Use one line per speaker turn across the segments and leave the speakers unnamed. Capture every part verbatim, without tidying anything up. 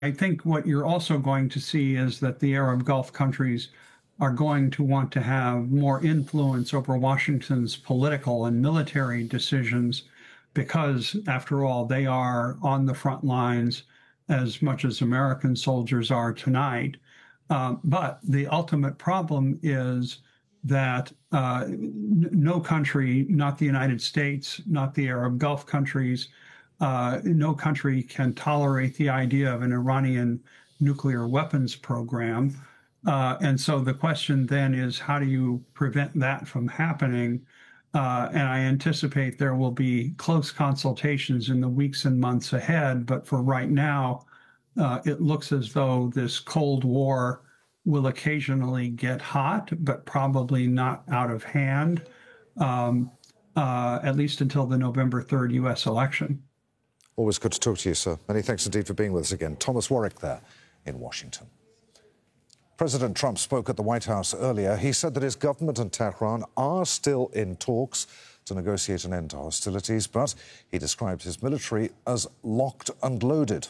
I think what you're also going to see is that the Arab Gulf countries are going to want to have more influence over Washington's political and military decisions because, after all, they are on the front lines as much as American soldiers are tonight. Uh, but the ultimate problem is that uh, no country, not the United States, not the Arab Gulf countries, uh, no country can tolerate the idea of an Iranian nuclear weapons program. Uh, and so the question then is, how do you prevent that from happening? Uh, and I anticipate there will be close consultations in the weeks and months ahead. But for right now, uh, it looks as though this Cold War will occasionally get hot, but probably not out of hand, um, uh, at least until the November third U S election.
Always good to talk to you, sir. Many thanks indeed for being with us again. Thomas Warwick there in Washington. President Trump spoke at the White House earlier. He said that his government and Tehran are still in talks to negotiate an end to hostilities, but he described his military as locked and loaded.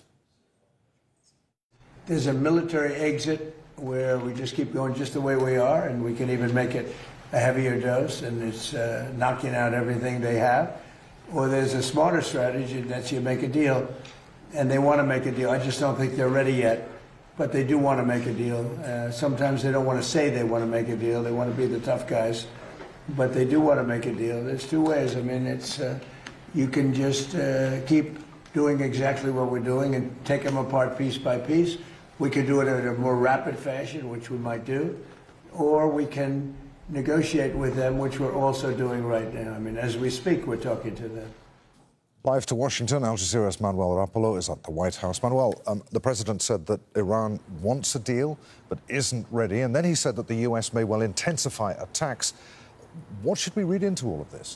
There's a military exit where we just keep going just the way we are, and we can even make it a heavier dose, and it's uh, knocking out everything they have. Or there's a smarter strategy, and that's you make a deal, and they want to make a deal. I just don't think they're ready yet. But they do want to make a deal. Uh, sometimes they don't want to say they want to make a deal. They want to be the tough guys. But they do want to make a deal. There's two ways. I mean, it's uh, you can just uh, keep doing exactly what we're doing and take them apart piece by piece. We could do it in a more rapid fashion, which we might do. Or we can negotiate with them, which we're also doing right now. I mean, as we speak, we're talking to them.
Live to Washington, Al Jazeera's Manuel Rapolo is at the White House. Manuel, um, the president said that Iran wants a deal but isn't ready, and then he said that the U S may well intensify attacks. What should we read into all of this?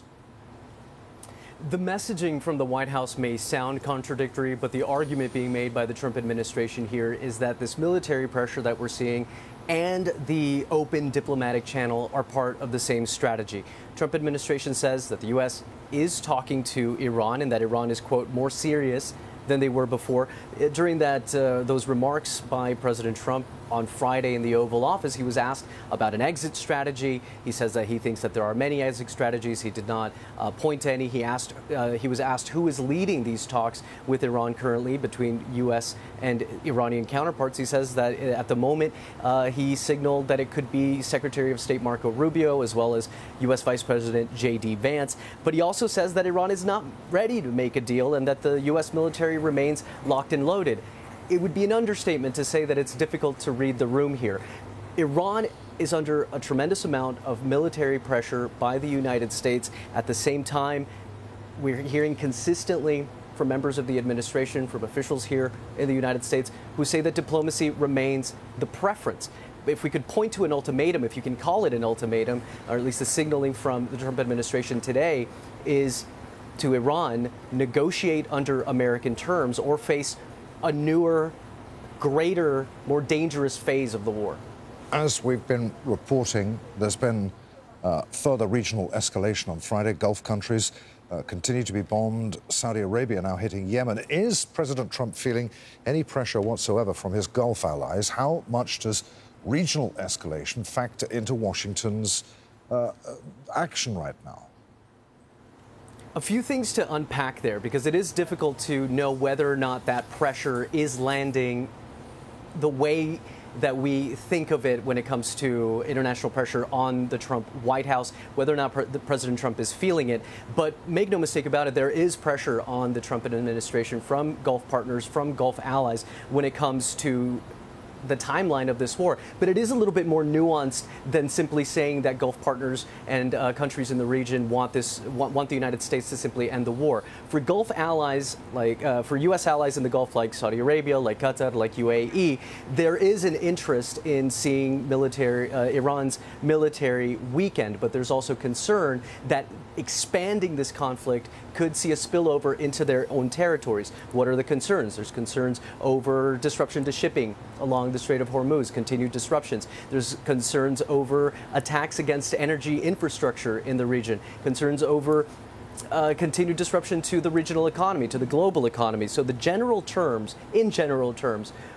The messaging from the White House may sound contradictory, but the argument being made by the Trump administration here is that this military pressure that we're seeing and the open diplomatic channel are part of the same strategy. Trump administration says that the U S is talking to Iran and that Iran is, quote, more serious than they were before. During that, uh, those remarks by President Trump on Friday in the Oval Office, he was asked about an exit strategy. He says that he thinks that there are many exit strategies. He did not uh, point to any. He asked, uh, he was asked who is leading these talks with Iran currently between U S and Iranian counterparts. He says that at the moment, uh, he signaled that it could be Secretary of State Marco Rubio as well as U S Vice President J D Vance. But he also says that Iran is not ready to make a deal and that the U S military remains locked and loaded. It would be an understatement to say that it's difficult to read the room here. Iran is under a tremendous amount of military pressure by the United States. At the same time, we're hearing consistently from members of the administration, from officials here in the United States, who say that diplomacy remains the preference. If we could point to an ultimatum, if you can call it an ultimatum, or at least the signaling from the Trump administration today is to Iran, negotiate under American terms or face a newer, greater, more dangerous phase of the war.
As we've been reporting, there's been uh, further regional escalation on Friday. Gulf countries uh, continue to be bombed. Saudi Arabia now hitting Yemen. Is President Trump feeling any pressure whatsoever from his Gulf allies? How much does regional escalation factor into Washington's uh, action right now?
A few things to unpack there, because it is difficult to know whether or not that pressure is landing the way that we think of it when it comes to international pressure on the Trump White House, whether or not pre- President Trump is feeling it. But make no mistake about it, there is pressure on the Trump administration from Gulf partners, from Gulf allies, when it comes to the timeline of this war. But it is a little bit more nuanced than simply saying that Gulf partners and uh, countries in the region want this want, want the United States to simply end the war. For Gulf allies, like uh, for U S allies in the Gulf, like Saudi Arabia, like Qatar, like U A E, there is an interest in seeing military uh, Iran's military weakened. But there's also concern that expanding this conflict could see a spillover into their own territories. What are the concerns? There's concerns over disruption to shipping along the Strait of Hormuz, continued disruptions. There's concerns over attacks against energy infrastructure in the region, concerns over uh, continued disruption to the regional economy, to the global economy. So the general terms, in general terms,